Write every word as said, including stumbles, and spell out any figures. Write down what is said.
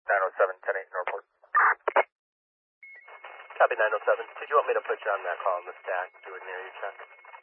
nine oh seven, ten eight Norport. Copy nine oh seven. Did you want me to put you on that call in the stack? Do it near you, Chuck?